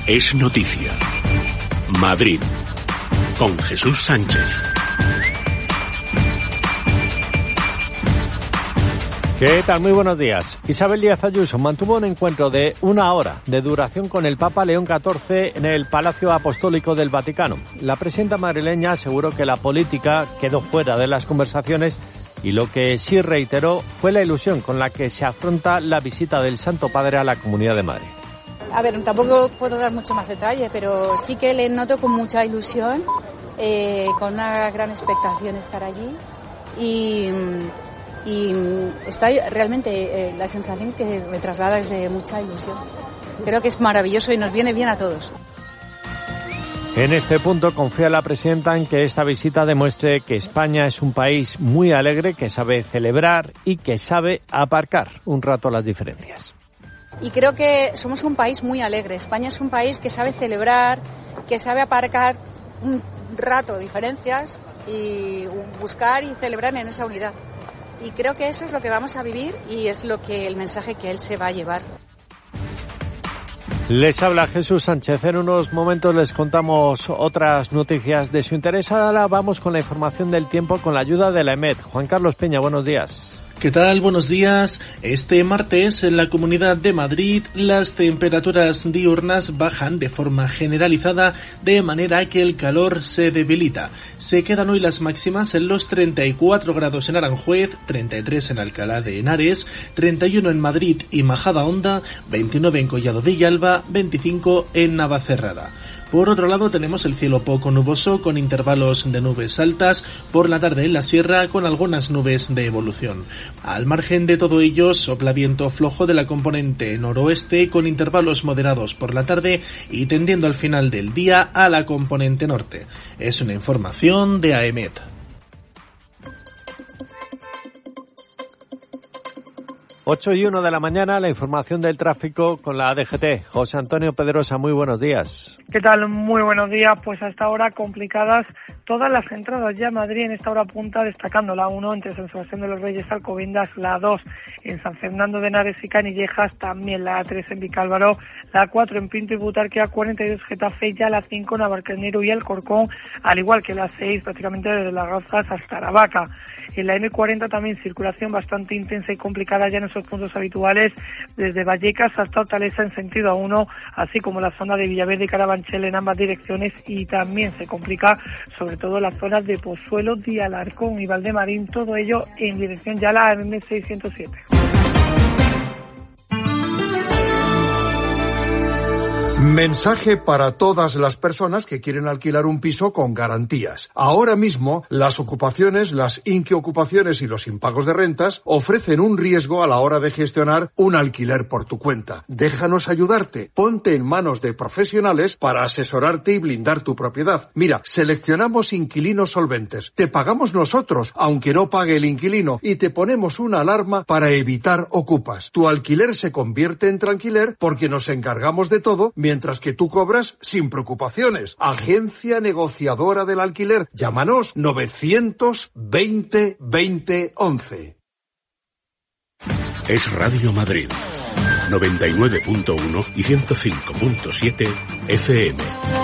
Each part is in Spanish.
es noticia. Madrid, con Jesús Sánchez. ¿Qué tal? Muy buenos días. Isabel Díaz Ayuso mantuvo un encuentro de 1 hora de duración con el Papa León XIV en el Palacio Apostólico del Vaticano. La presidenta madrileña aseguró que la política quedó fuera de las conversaciones y lo que sí reiteró fue la ilusión con la que se afronta la visita del Santo Padre a la Comunidad de Madrid. A ver, tampoco puedo dar mucho más detalle, pero sí que le noto con mucha ilusión, con una gran expectación estar allí y está realmente la sensación que me traslada es de mucha ilusión. Creo que es maravilloso y nos viene bien a todos. En este punto confía la presidenta en que esta visita demuestre que España es un país muy alegre, que sabe celebrar y que sabe aparcar un rato las diferencias. Y creo que somos un país muy alegre. España es un país que sabe celebrar, que sabe aparcar un rato diferencias y buscar y celebrar en esa unidad. Y creo que eso es lo que vamos a vivir y es lo que el mensaje que él se va a llevar. Les habla Jesús Sánchez. En unos momentos les contamos otras noticias de su interés. Ahora vamos con la información del tiempo con la ayuda de la EMET. Juan Carlos Peña, buenos días. ¿Qué tal? Buenos días. Este martes en la Comunidad de Madrid las temperaturas diurnas bajan de forma generalizada de manera que el calor se debilita. Se quedan hoy las máximas en los 34 grados en Aranjuez, 33 en Alcalá de Henares, 31 en Madrid y Majadahonda, 29 en Collado Villalba, 25 en Navacerrada. Por otro lado tenemos el cielo poco nuboso con intervalos de nubes altas por la tarde en la sierra con algunas nubes de evolución. Al margen de todo ello sopla viento flojo de la componente noroeste con intervalos moderados por la tarde y tendiendo al final del día a la componente norte. Es una información de AEMET. 8:01 de la mañana, la información del tráfico con la DGT. José Antonio Pedrosa, muy buenos días. ¿Qué tal? Muy buenos días. Pues hasta ahora complicadas todas las entradas ya a Madrid en esta hora punta, destacando la 1 entre San Sebastián de los Reyes, Alcobendas, la 2 en San Fernando de Henares y Canillejas, también la 3 en Vicálvaro, la 4 en Pinto y Butarque, la 42 Getafe, ya la 5 en Navalcarnero y Alcorcón, al igual que la 6 prácticamente desde Las Rozas hasta Aravaca. En la M40 también circulación bastante intensa y complicada ya en esos puntos habituales, desde Vallecas hasta Hortaleza en sentido A1, así como la zona de Villaverde y Carabanchel en ambas direcciones, y también se complica sobre todo las zonas de Pozuelo, de Alarcón y Valdemarín, todo ello en dirección ya a la M607. Mensaje para todas las personas que quieren alquilar un piso con garantías. Ahora mismo, las ocupaciones, las inquiocupaciones y los impagos de rentas ofrecen un riesgo a la hora de gestionar un alquiler por tu cuenta. Déjanos ayudarte. Ponte en manos de profesionales para asesorarte y blindar tu propiedad. Mira, seleccionamos inquilinos solventes. Te pagamos nosotros, aunque no pague el inquilino, y te ponemos una alarma para evitar ocupas. Tu alquiler se convierte en tranquiler porque nos encargamos de todo, mientras que tú cobras sin preocupaciones. Agencia Negociadora del Alquiler. Llámanos 920 20 11. Es Radio Madrid, 99.1 y 105.7 FM.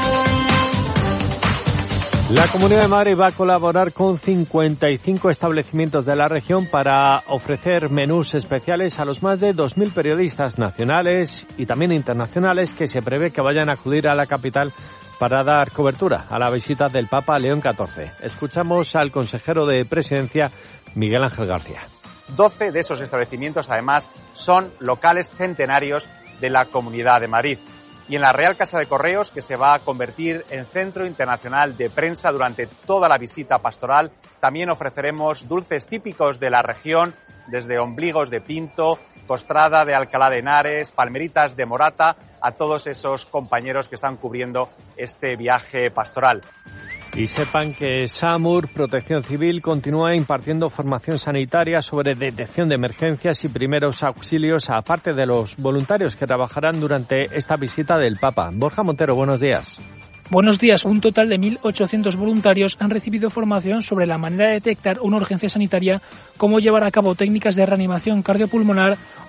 La Comunidad de Madrid va a colaborar con 55 establecimientos de la región para ofrecer menús especiales a los más de 2.000 periodistas nacionales y también internacionales que se prevé que vayan a acudir a la capital para dar cobertura a la visita del Papa León XIV. Escuchamos al consejero de Presidencia, Miguel Ángel García. 12 de esos establecimientos, además, son locales centenarios de la Comunidad de Madrid. Y en la Real Casa de Correos, que se va a convertir en centro internacional de prensa durante toda la visita pastoral, también ofreceremos dulces típicos de la región, desde ombligos de Pinto, costrada de Alcalá de Henares, palmeritas de Morata, a todos esos compañeros que están cubriendo este viaje pastoral. Y sepan que SAMUR, Protección Civil, continúa impartiendo formación sanitaria sobre detección de emergencias y primeros auxilios, aparte de los voluntarios que trabajarán durante esta visita del Papa. Borja Montero, buenos días. Buenos días. Un total de 1.800 voluntarios han recibido formación sobre la manera de detectar una urgencia sanitaria, cómo llevar a cabo técnicas de reanimación cardiopulmonar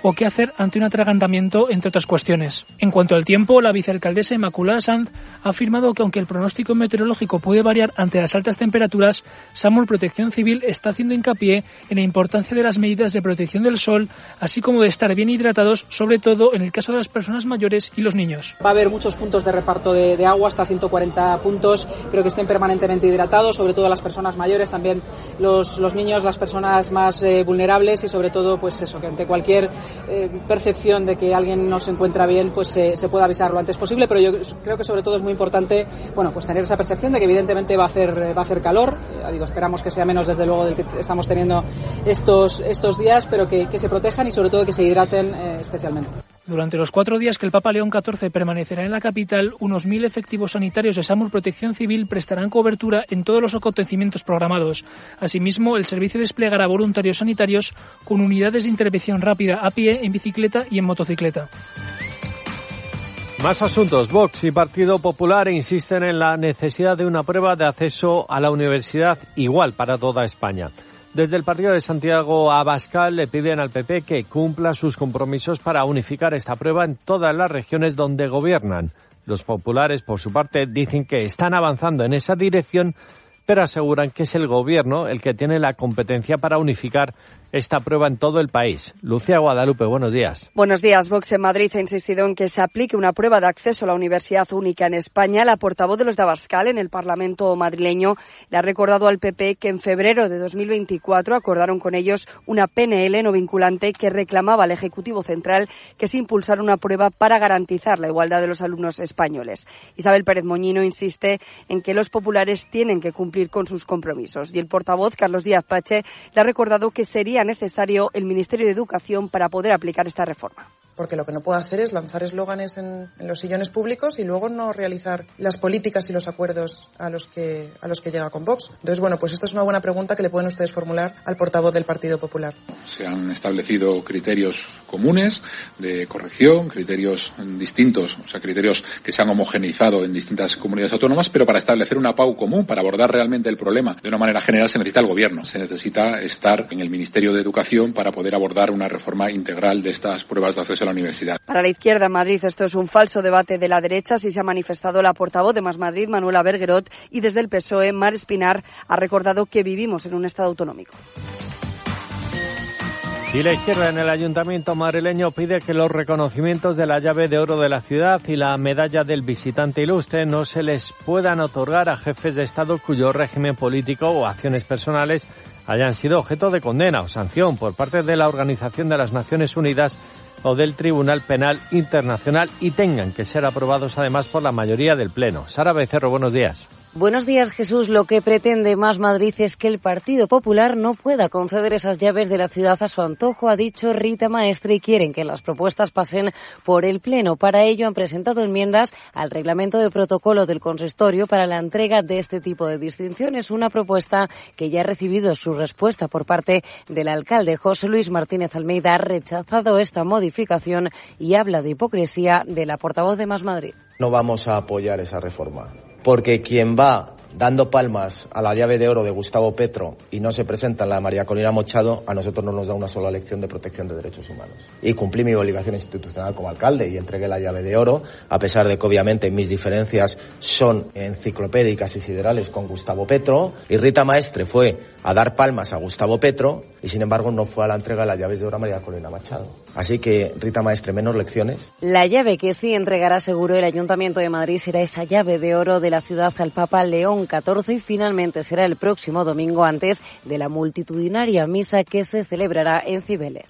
o qué hacer ante un atragantamiento, entre otras cuestiones. En cuanto al tiempo, la vicealcaldesa Inmaculada Sanz ha afirmado que aunque el pronóstico meteorológico puede variar ante las altas temperaturas, SAMUR Protección Civil está haciendo hincapié en la importancia de las medidas de protección del sol, así como de estar bien hidratados, sobre todo en el caso de las personas mayores y los niños. Va a haber muchos puntos de reparto de agua, hasta 140 puntos, pero que estén permanentemente hidratados, sobre todo las personas mayores, también los niños, las personas más vulnerables y sobre todo pues eso, que ante cualquier percepción de que alguien no se encuentra bien, pues se pueda avisar lo antes posible, pero yo creo que sobre todo es muy importante, bueno, pues tener esa percepción de que evidentemente va a hacer calor, esperamos que sea menos desde luego del que estamos teniendo estos días, pero que se protejan y sobre todo que se hidraten especialmente. Durante los 4 días que el Papa León XIV permanecerá en la capital, unos 1.000 efectivos sanitarios de SAMUR Protección Civil prestarán cobertura en todos los acontecimientos programados. Asimismo, el servicio desplegará voluntarios sanitarios con unidades de intervención rápida a pie, en bicicleta y en motocicleta. Más asuntos. Vox y Partido Popular insisten en la necesidad de una prueba de acceso a la universidad igual para toda España. Desde el partido de Santiago Abascal le piden al PP que cumpla sus compromisos para unificar esta prueba en todas las regiones donde gobiernan. Los populares, por su parte, dicen que están avanzando en esa dirección, pero aseguran que es el Gobierno el que tiene la competencia para unificar esta prueba en todo el país. Lucía Guadalupe, buenos días. Buenos días. Vox en Madrid ha insistido en que se aplique una prueba de acceso a la universidad única en España. La portavoz de los de Abascal en el Parlamento madrileño le ha recordado al PP que en febrero de 2024 acordaron con ellos una PNL no vinculante que reclamaba al Ejecutivo Central que se impulsara una prueba para garantizar la igualdad de los alumnos españoles. Isabel Pérez Moñino insiste en que los populares tienen que cumplir con sus compromisos. Y el portavoz, Carlos Díaz Pache, le ha recordado que sería necesario el Ministerio de Educación para poder aplicar esta reforma. Porque lo que no puede hacer es lanzar eslóganes en los sillones públicos y luego no realizar las políticas y los acuerdos a los que llega con Vox. Entonces, bueno, pues esta es una buena pregunta que le pueden ustedes formular al portavoz del Partido Popular. Se han establecido criterios comunes de corrección, criterios distintos, o sea, criterios que se han homogeneizado en distintas comunidades autónomas, pero para establecer una PAU común, para abordar realmente el problema de una manera general, se necesita el Gobierno, se necesita estar en el Ministerio de Educación para poder abordar una reforma integral de estas pruebas de acceso a la universidad. Para la izquierda en Madrid esto es un falso debate de la derecha, así se ha manifestado la portavoz de Más Madrid, Manuela Bergerot, y desde el PSOE, Mar Espinar, ha recordado que vivimos en un Estado autonómico. Y la izquierda en el Ayuntamiento madrileño pide que los reconocimientos de la llave de oro de la ciudad y la medalla del visitante ilustre no se les puedan otorgar a jefes de Estado cuyo régimen político o acciones personales hayan sido objeto de condena o sanción por parte de la Organización de las Naciones Unidas o del Tribunal Penal Internacional y tengan que ser aprobados además por la mayoría del Pleno. Sara Becerro, buenos días. Buenos días, Jesús. Lo que pretende Más Madrid es que el Partido Popular no pueda conceder esas llaves de la ciudad a su antojo, ha dicho Rita Maestre, y quieren que las propuestas pasen por el Pleno. Para ello han presentado enmiendas al reglamento de protocolo del consistorio para la entrega de este tipo de distinciones, una propuesta que ya ha recibido su respuesta por parte del alcalde. José Luis Martínez Almeida ha rechazado esta modificación y habla de hipocresía de la portavoz de Más Madrid. No vamos a apoyar esa reforma, porque quien va dando palmas a la llave de oro de Gustavo Petro y no se presenta en la María Corina Machado, a nosotros no nos da una sola lección de protección de derechos humanos. Y cumplí mi obligación institucional como alcalde y entregué la llave de oro, a pesar de que obviamente mis diferencias son enciclopédicas y siderales con Gustavo Petro, y Rita Maestre fue a dar palmas a Gustavo Petro y sin embargo no fue a la entrega de las llaves de oro a María Corina Machado. Así que, Rita Maestre, menos lecciones. La llave que sí entregará seguro el Ayuntamiento de Madrid será esa llave de oro de la ciudad al Papa León XIV y finalmente será el próximo domingo antes de la multitudinaria misa que se celebrará en Cibeles.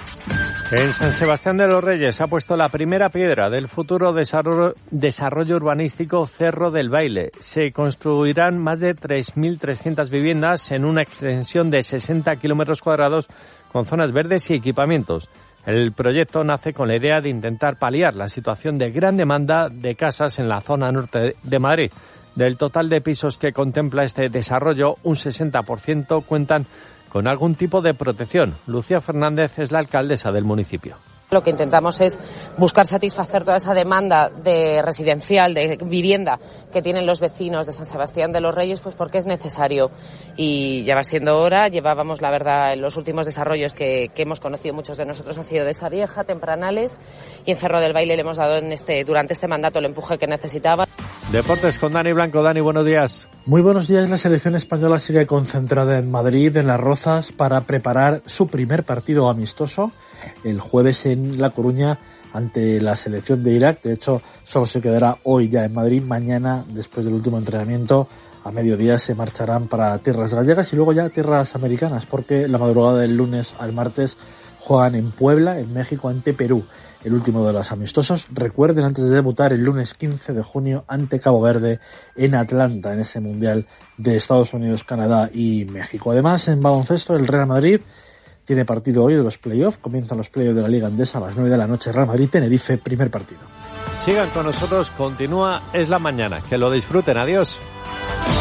En San Sebastián de los Reyes ha puesto la primera piedra del futuro desarrollo urbanístico Cerro del Baile. Se construirán más de 3.300 viviendas en una extensión de 60 kilómetros cuadrados con zonas verdes y equipamientos. El proyecto nace con la idea de intentar paliar la situación de gran demanda de casas en la zona norte de Madrid. Del total de pisos que contempla este desarrollo, un 60% cuentan con algún tipo de protección. Lucía Fernández es la alcaldesa del municipio. Lo que intentamos es buscar satisfacer toda esa demanda de residencial, de vivienda que tienen los vecinos de San Sebastián de los Reyes, pues porque es necesario y ya va siendo hora. Llevábamos, la verdad, en los últimos desarrollos que hemos conocido muchos de nosotros han sido de esa vieja, Tempranales, y en Cerro del Baile le hemos dado durante este mandato el empuje que necesitaba. Deportes con Dani Blanco. Dani, buenos días. Muy buenos días. La selección española sigue concentrada en Madrid, en Las Rozas, para preparar su primer partido amistoso el jueves en La Coruña ante la selección de Irak. De hecho, solo se quedará hoy ya en Madrid. Mañana, después del último entrenamiento, a mediodía se marcharán para tierras gallegas y luego ya tierras americanas, porque la madrugada del lunes al martes juegan en Puebla, en México, ante Perú, el último de los amistosos. Recuerden, antes de debutar el lunes 15 de junio ante Cabo Verde en Atlanta, en ese Mundial de Estados Unidos, Canadá y México. Además, en baloncesto, el Real Madrid tiene partido hoy de los playoffs. Comienzan los playoffs de la Liga Endesa a las 9 de la noche. Real Madrid-Tenerife, primer partido. Sigan con nosotros, continúa Es la Mañana. Que lo disfruten, adiós.